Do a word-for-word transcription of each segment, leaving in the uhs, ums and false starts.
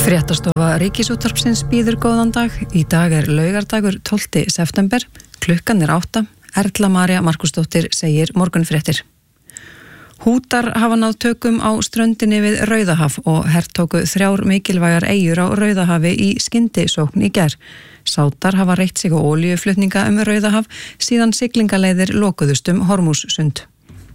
Fréttastofa Ríkisútvarpsins býður góðan dag. Í dag er laugardagur tólfta september, klukkan er átta. Erla María Markusdóttir segir morgunfréttir. Hútar hafa náð tökum á ströndinni við Rauðahaf og hertóku þrjár mikilvægar eyjur á Rauðahafi í skyndisókn í gær. Sátar hafa reitt sig á olíuflutninga um Rauðahaf síðan siglingaleiðir lokuðust um Hormússund.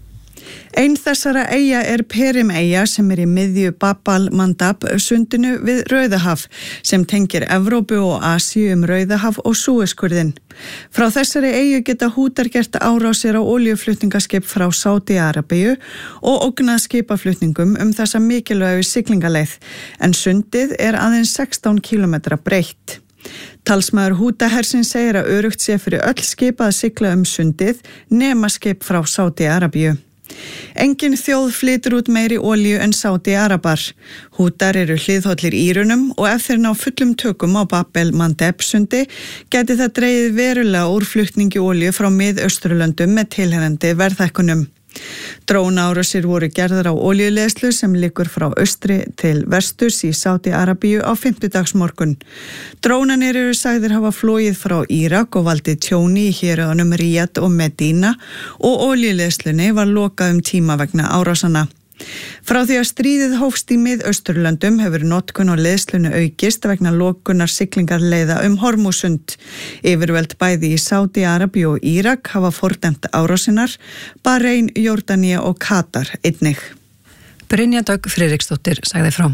Ein þessara eyja er Perim-eyja sem er í miðju Bab al-Mandab sundinu við Rauðahaf sem tengir Evrópu og Asíu um Rauðahaf og Súesskurðinn. Frá þessari eyju geta Hútar gert árásir á olíuflutningaskip frá Sádi-Arabíu og ógnað skipaflutningum um þessa mikilvægu siglingaleið en sundið er aðeins sextán kílómetra breitt. Talsmaður Hútahersins segir að öruggt sé fyrir öll skip að sigla um sundið nema skip frá Sádi-Arabíu. Engin þjóð flytur út meiri olíu en Sádi-Arabar. Hútar eru hliðhollir Írunum og ef þeir ná fullum tökum á Bab el-Mandeb sundi gæti það dregið verulega úr flutningi olíu frá Mið-Austurlöndum með tilheyrandi verðhækkunum. Drónaárásir voru gerðar á olíuleiðslu sem liggur frá austri til vesturs í Sádi-Arabíu á fimmtudagsmorgun. Drónanir eru sagðir hafa flogið frá Írak og valdið tjóni í héruðunum Ríad og Medina og olíuleiðslunni var lokað um tíma vegna árásanna. Frá því að stríðið hófst í Mið-Austurlöndum hefur notkun á leiðslunni aukist vegna lokunar siglingarleiða um Hormússund. Yfirvöld bæði í Sádi-Arabíu og Írak hafa fordæmt árásinar, Bahrein, Jórdanía og Katar einnig. Brynja Dögg Friðriksdóttir sagði frá.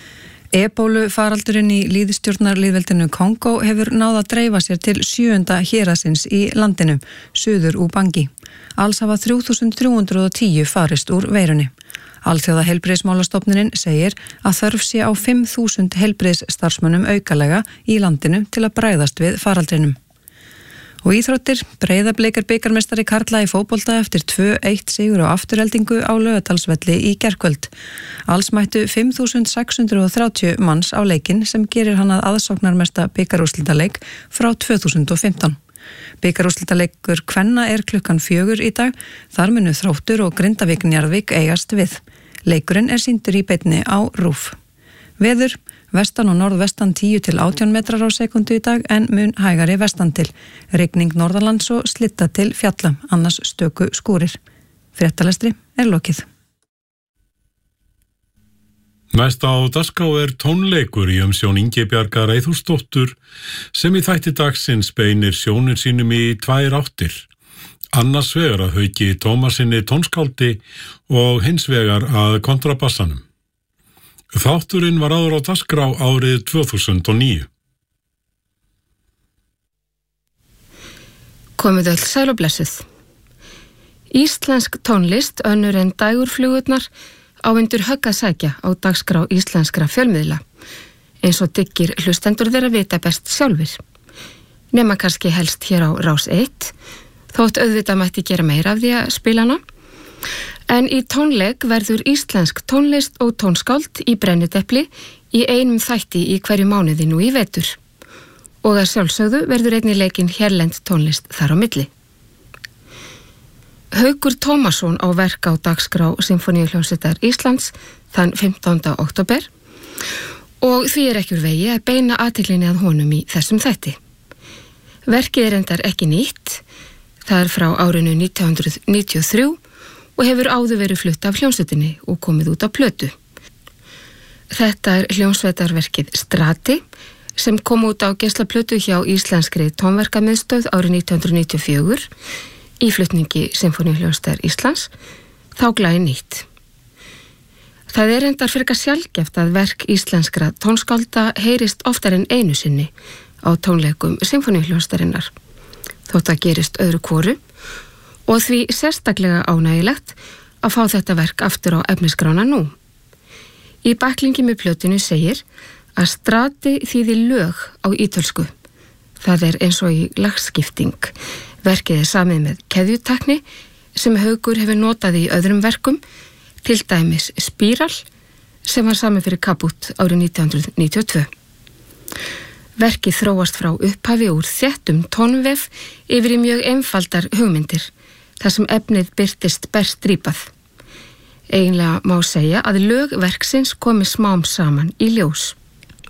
Ebólu faraldurinn í lýðstjórnarlýðveldinu Kongó hefur náð að dreifa sér til sjöunda héraðsins í landinu, suður Ubangi. Alls hafa þrjú þúsund þrjú hundruð og tíu farist úr veirunni. Alþjóða heilbrigðismálastofnunin segir að þörf sé á fimm þúsund heilbrigðisstarfsmönnum aukalega í landinu til að bregðast við faraldrinum. Og íþróttir, Breiðablik er bikarmeistari karla í fótbolta eftir tvö eitt sigur á afturheldingu á Laugardalsvelli í gærkvöld. Alls mættu fimm þúsund sex hundruð og þrjátíu manns á leikinn sem gerir hann að aðsóknarmesta bikarúrslitaleik frá tvö þúsund og fimmtán. Bikarúrslitaleikur kvenna er klukkan fjögur í dag, þar munu Þróttur og Grindavík Njarðvík eigast við. Leikurinn er sýndur í beinni á RÚV. Veður, vestan og norðvestan tíu til átján metrar á sekundu í dag en mun hægari vestan til. Rigning norðanlands og slitta til fjalla, annars stöku skúrir. Fréttalestri er lokið. Næst á dagskrá er tónleikur í umsjón Ingibjargar Eyþórsdóttur sem í þætti dagsins beinir sjónir sínum í tvær áttir. Annars vegar að Hauki Tómasinni tónskáldi og hins vegar að kontrabassanum. Þátturinn var áður á dagskrá árið tvö þúsund og níu. Komið öll sæl og blessuð. Íslensk tónlist önnur en dægurflugurnar á undir högg að sækja á dagskrá íslenskra fjölmiðla, eins og dyggir hlustendur þeirra vita best sjálfur. Nema kannski helst hér á Rás eitt, þótt auðvitað mætti gera meira af því að spila hana. En í tónleik verður íslensk tónlist og tónskáld í brennidepli í einum þætti í hverju mánuði nú í vetur. Og að sjálfsögðu verður einnig leikinn hérlend tónlist þar á milli. Haukur Tómasson á verk á dagskrá Sinfóníuhljómsveitar Íslands þann fimmtánda október og því er ekki úr vegi að beina athyglinni að honum í þessum þætti. Verkið er endar ekki nýtt, það er frá árinu nítján hundruð níutíu og þrjú og hefur áður verið flutt af hljómsveitinni og komið út á plötu. Þetta er hljómsveitarverkið Strati sem kom út á geislaplötu hjá Íslenskri tónverkamiðstöð árið nítján hundruð níutíu og fjögur í flutningi Sinfóníuhljómsveitar Íslands, þá glæði nýtt. Það er endar fyrir að sjaldgæft að verk íslenskra tónskálda heyrist oftar en einu sinni á tónleikum Sinfóníuhljómsveitarinnar, þótt að gerist öðru hvoru og því sérstaklega ánægilegt að fá þetta verk aftur á efnisskrána nú. Í bæklingi með plötinu segir að Strati þýðir lög á ítölsku. Það er eins og í lagskipting. Verkið er samið með keðjutekni sem Haukur hefur notað í öðrum verkum, til dæmis Spíral sem var samið fyrir Kaput árið nítján hundruð níutíu og tvö. Verkið þróast frá upphafi úr þéttum tónvef yfir í mjög einfaldar hugmyndir, þar sem efnið birtist berstrípað. Eiginlega má segja að lög verksins komi smám saman í ljós.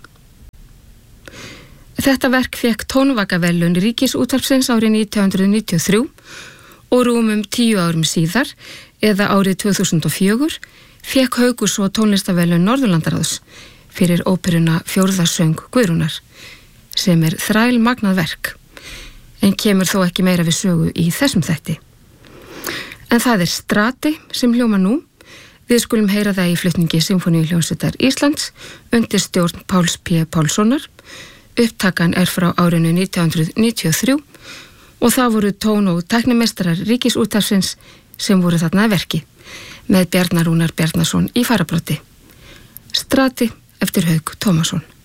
Þetta verk fekk tónvakaverðlaun Ríkisútvarpsins árið nítján hundruð níutíu og þrjú og rúmum tíu árum síðar, eða árið tvö þúsund og fjögur, fekk Haukur svo tónlistaverðlaun Norðurlandaráðs fyrir óperuna Fjórðasöng Guðrúnar, sem er þræl magnað verk, en kemur þó ekki meira við sögu í þessum þætti. En það er Strati sem hljóma nú. Við skulum heyra það í flutningi Sinfóníuhljómsveitar Íslands undir stjórn Páls P. Pálssonar. Upptakan er frá árinu nítján hundruð níutíu og þrjú og það voru tón- og tæknimeistarar Ríkisútvarpsins sem voru þarna að verki, með Bjarnar Rúnar Bjarnason í fararbroddi. Strati eftir Hauk Tómasson.